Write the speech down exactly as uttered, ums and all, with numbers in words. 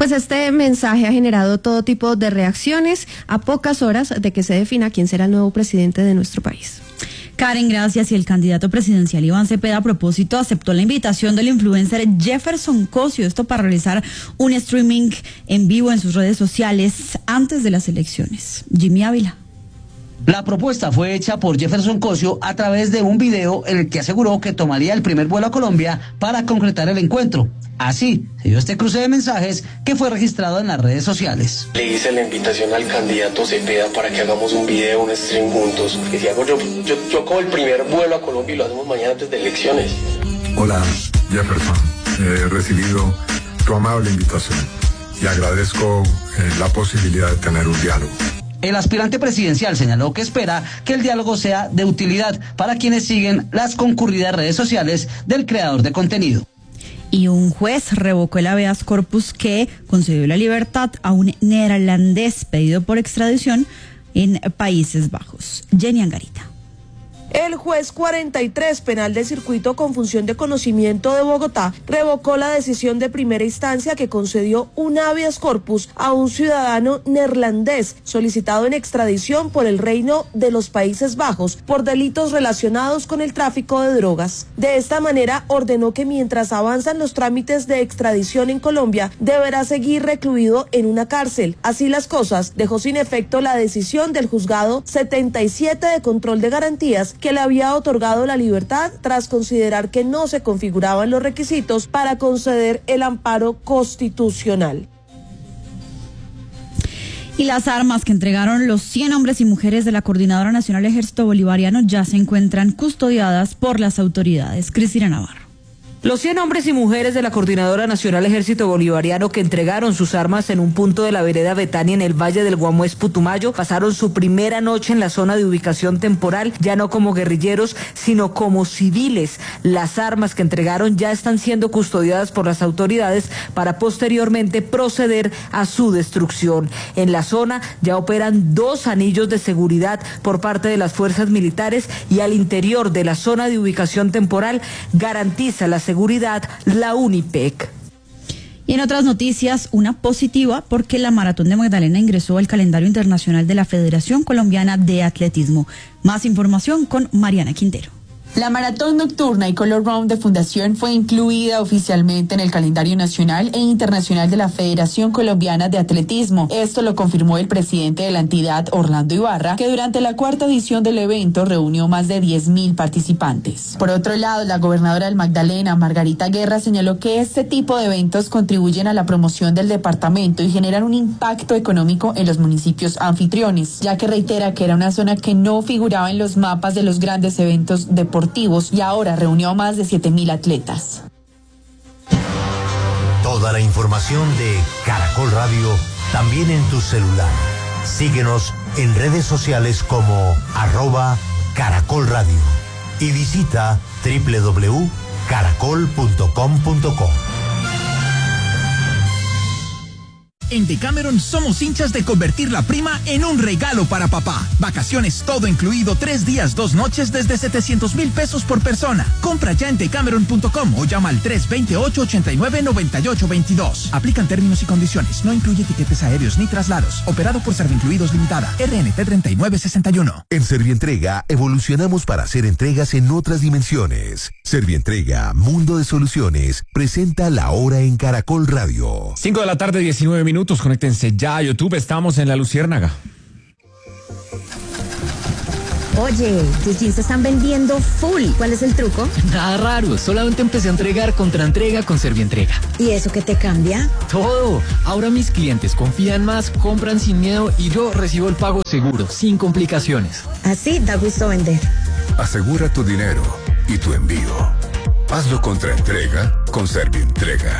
Pues este mensaje ha generado todo tipo de reacciones a pocas horas de que se defina quién será el nuevo presidente de nuestro país. Karen, gracias. Y el candidato presidencial Iván Cepeda, a propósito, aceptó la invitación del influencer Jefferson Cosio, esto para realizar un streaming en vivo en sus redes sociales antes de las elecciones. Jimmy Ávila. La propuesta fue hecha por Jefferson Cosio a través de un video en el que aseguró que tomaría el primer vuelo a Colombia para concretar el encuentro. Así se dio este cruce de mensajes que fue registrado en las redes sociales. Le hice la invitación al candidato Cepeda para que hagamos un video, un stream juntos. Que si hago yo, yo, yo cojo el primer vuelo a Colombia y lo hacemos mañana antes de elecciones. Hola, Jefferson. He recibido tu amable invitación y agradezco eh, la posibilidad de tener un diálogo. El aspirante presidencial señaló que espera que el diálogo sea de utilidad para quienes siguen las concurridas redes sociales del creador de contenido. Y un juez revocó el habeas corpus que concedió la libertad a un neerlandés pedido por extradición en Países Bajos. Jenny Angarita. El juez cuarenta y tres penal de circuito con función de conocimiento de Bogotá revocó la decisión de primera instancia que concedió un habeas corpus a un ciudadano neerlandés solicitado en extradición por el Reino de los Países Bajos por delitos relacionados con el tráfico de drogas. De esta manera ordenó que mientras avanzan los trámites de extradición en Colombia deberá seguir recluido en una cárcel. Así las cosas, dejó sin efecto la decisión del juzgado setenta y siete de control de garantías que le había otorgado la libertad tras considerar que no se configuraban los requisitos para conceder el amparo constitucional. Y las armas que entregaron los cien hombres y mujeres de la Coordinadora Nacional Ejército Bolivariano ya se encuentran custodiadas por las autoridades. Cristina Navarro. Los cien hombres y mujeres de la Coordinadora Nacional Ejército Bolivariano que entregaron sus armas en un punto de la vereda Betania en el Valle del Guamués, Putumayo, pasaron su primera noche en la zona de ubicación temporal, ya no como guerrilleros, sino como civiles. Las armas que entregaron ya están siendo custodiadas por las autoridades para posteriormente proceder a su destrucción. En la zona ya operan dos anillos de seguridad por parte de las fuerzas militares y al interior de la zona de ubicación temporal garantiza la seguridad Seguridad, la UNIPEC. Y en otras noticias, una positiva porque la Maratón de Magdalena ingresó al calendario internacional de la Federación Colombiana de Atletismo. Más información con Mariana Quintero. La maratón nocturna y Color Round de Fundación fue incluida oficialmente en el calendario nacional e internacional de la Federación Colombiana de Atletismo. Esto lo confirmó el presidente de la entidad, Orlando Ibarra, que durante la cuarta edición del evento reunió más de diez mil participantes. Por otro lado, la gobernadora del Magdalena, Margarita Guerra, señaló que este tipo de eventos contribuyen a la promoción del departamento y generan un impacto económico en los municipios anfitriones, ya que reitera que era una zona que no figuraba en los mapas de los grandes eventos deportivos y ahora reunió a más de siete mil atletas. Toda la información de Caracol Radio también en tu celular. Síguenos en redes sociales como arroba Caracol Radio y visita doble u doble u doble u punto caracol punto com punto co. En Decameron somos hinchas de convertir la prima en un regalo para papá. Vacaciones todo incluido, tres días, dos noches desde setecientos mil pesos por persona. Compra ya en decameron punto com o llama al tres dos ocho, ocho nueve, nueve ocho dos dos. Aplican términos y condiciones. No incluye tiquetes aéreos ni traslados. Operado por Servincluidos Limitada. R N T treinta y nueve sesenta y uno. En Servientrega evolucionamos para hacer entregas en otras dimensiones. Servientrega, Mundo de Soluciones, presenta La Hora en Caracol Radio. cinco de la tarde, diecinueve minutos. Conéctense ya a YouTube, estamos en La Luciérnaga. Oye, tus jeans se están vendiendo full. ¿Cuál es el truco? Nada raro, solamente empecé a entregar contra entrega con Servientrega. ¿Y eso qué te cambia? Todo. Ahora mis clientes confían más, compran sin miedo y yo recibo el pago seguro, sin complicaciones. Así da gusto vender. Asegura tu dinero y tu envío. Hazlo contra entrega con Servientrega.